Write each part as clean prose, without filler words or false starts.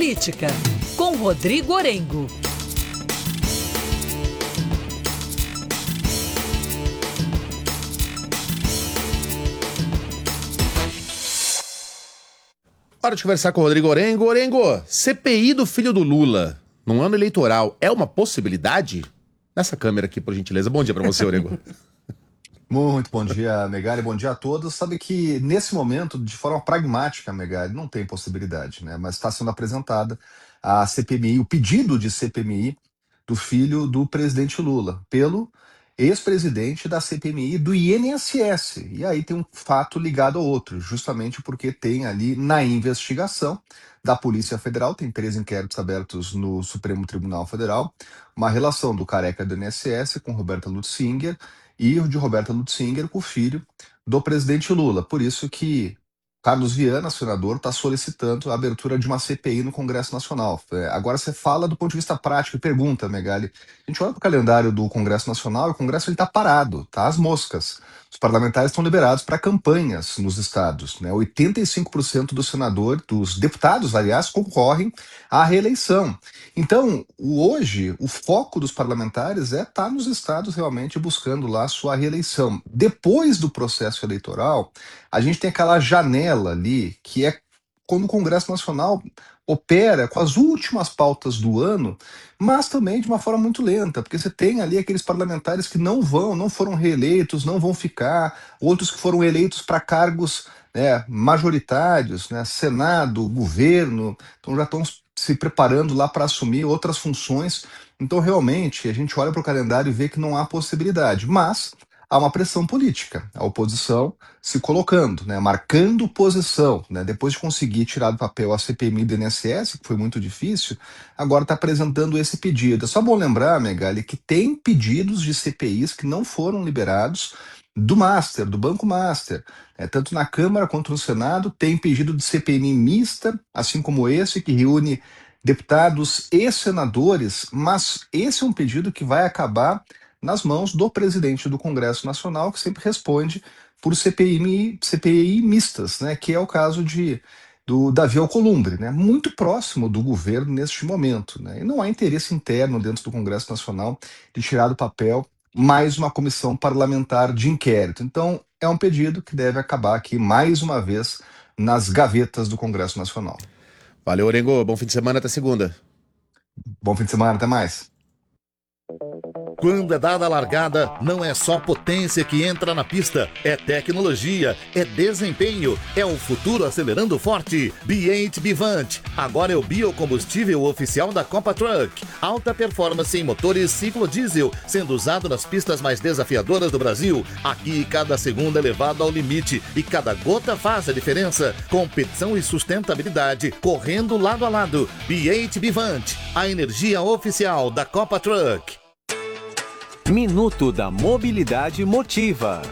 Política, com Rodrigo Orengo. Hora de conversar com o Rodrigo Orengo. Orengo, CPI do filho do Lula, num ano eleitoral, é uma possibilidade? Nessa câmera aqui, por gentileza. Bom dia pra você, Orengo. Muito bom dia, Megali. Bom dia a todos. Sabe que, nesse momento, de forma pragmática, Megali, não tem possibilidade, né? Mas está sendo apresentada a CPMI, o pedido de CPMI do filho do presidente Lula, pelo ex-presidente da CPMI do INSS. E aí tem um fato ligado ao outro, justamente porque tem ali na investigação da Polícia Federal, tem 3 inquéritos abertos no Supremo Tribunal Federal, uma relação do careca do INSS com Roberta Lutzinger e o de Roberta Lutzinger com o filho do presidente Lula. Por isso que Carlos Viana, senador, está solicitando a abertura de uma CPI no Congresso Nacional. Agora você fala do ponto de vista prático e pergunta, Megali. A gente olha para o calendário do Congresso Nacional e o Congresso está parado, tá às moscas. Os parlamentares estão liberados para campanhas nos estados, né? 85% dos deputados, aliás, concorrem à reeleição. Então, hoje, o foco dos parlamentares é estar nos estados realmente buscando lá sua reeleição. Depois do processo eleitoral, a gente tem aquela janela ali, que é quando o Congresso Nacional opera com as últimas pautas do ano, mas também de uma forma muito lenta, porque você tem ali aqueles parlamentares que não foram reeleitos, não vão ficar, outros que foram eleitos para cargos, né, majoritários, né, Senado, governo, então já estão se preparando lá para assumir outras funções. Então, realmente, a gente olha para o calendário e vê que não há possibilidade, mas há uma pressão política, a oposição se colocando, né, marcando posição, né, depois de conseguir tirar do papel a CPMI do INSS, que foi muito difícil, agora está apresentando esse pedido. É só bom lembrar, Megali, que tem pedidos de CPIs que não foram liberados do Master, do Banco Master, tanto na Câmara quanto no Senado, tem pedido de CPMI mista, assim como esse, que reúne deputados e senadores, mas esse é um pedido que vai acabar nas mãos do presidente do Congresso Nacional, que sempre responde por CPI mistas, né, que é o caso do Davi Alcolumbre, né, muito próximo do governo neste momento, né, e não há interesse interno dentro do Congresso Nacional de tirar do papel mais uma comissão parlamentar de inquérito. Então, é um pedido que deve acabar aqui, mais uma vez, nas gavetas do Congresso Nacional. Valeu, Orengo. Bom fim de semana, até segunda. Bom fim de semana, até mais. Quando é dada a largada, não é só potência que entra na pista, é tecnologia, é desempenho, é o futuro acelerando forte. B8 Bivant, agora é o biocombustível oficial da Copa Truck. Alta performance em motores ciclo diesel, sendo usado nas pistas mais desafiadoras do Brasil. Aqui, cada segundo é levado ao limite e cada gota faz a diferença. Competição e sustentabilidade, correndo lado a lado. B8 Bivant, a energia oficial da Copa Truck. Minuto da Mobilidade Motiva.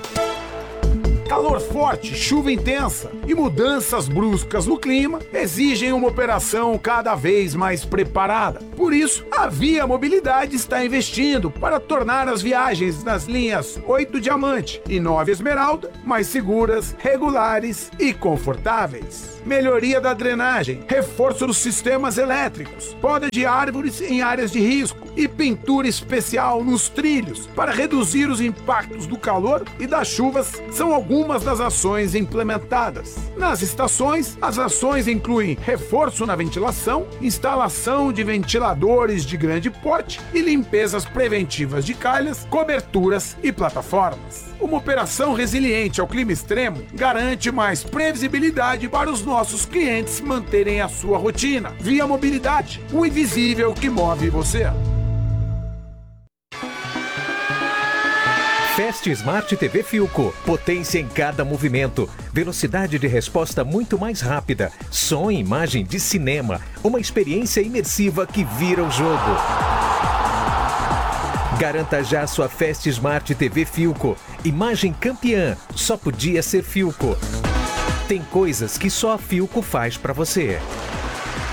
Calor forte, chuva intensa e mudanças bruscas no clima exigem uma operação cada vez mais preparada. Por isso, a Via Mobilidade está investindo para tornar as viagens nas linhas 8 Diamante e 9 Esmeralda mais seguras, regulares e confortáveis. Melhoria da drenagem, reforço dos sistemas elétricos, poda de árvores em áreas de risco e pintura especial nos trilhos para reduzir os impactos do calor e das chuvas são algumas das ações implementadas. Nas estações, as ações incluem reforço na ventilação, instalação de ventiladores de grande porte e limpezas preventivas de calhas, coberturas e plataformas. Uma operação resiliente ao clima extremo garante mais previsibilidade para os nossos clientes manterem a sua rotina. Via Mobilidade, o invisível que move você. Fast Smart TV Philco, potência em cada movimento, velocidade de resposta muito mais rápida, som e imagem de cinema, uma experiência imersiva que vira o jogo. Garanta já sua Fast Smart TV Philco, imagem campeã, só podia ser Philco. Tem coisas que só a Philco faz pra você.